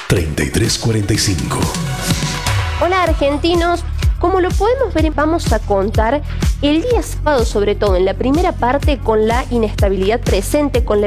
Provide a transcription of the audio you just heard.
3345. Hola argentinos, como lo podemos ver, vamos a contar el día sábado, sobre todo en la primera parte, con la inestabilidad presente, con la